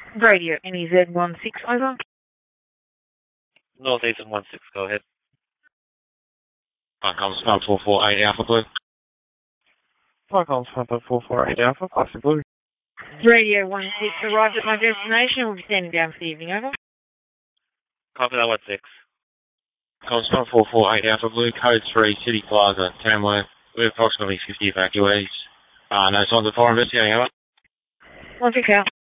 Radio NEZ16, over. Northeastern 16, go ahead. Comms 5448 Alpha Blue. Comms 5448 Alpha, Classic Blue. Radio 16, arrived at my destination. We'll be standing down for the evening, over. Copy that 16. Comms 5448 Alpha Blue, Code 3, City Plaza, Tamworth, with approximately 50 evacuees. No signs of fire investigating, over. 16 out.